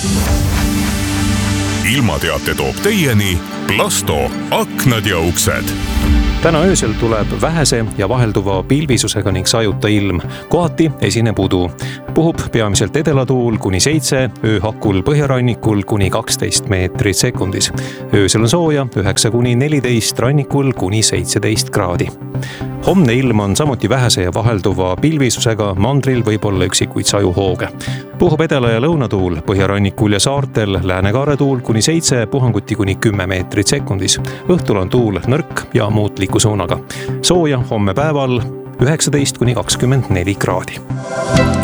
ilmateate toob teieni Plasto aknad ja uksed. Täna öösel tuleb vähese ja vahelduva pilvisusega ning sajuta ilm. Kohati esineb udu. Puhub peamiselt edelatuul kuni 7, ööhakul põhjarannikul kuni 12 meetrit sekundis. Öösel on sooja 9 kuni 14, rannikul kuni 17 kraadi. Homne ilm on samuti vähese ja vahelduva pilvisusega, mandril võib olla üksikuid sajuhooge. Puhub edela- ja lõunatuul, põhjarannikul ja saartel, läänekaare tuul kuni 7, puhanguti kuni 10 meetrit sekundis. Õhtul on tuul nõrk ja muutliku suunaga. Sooja homme päeval 19 kuni 24 kraadi.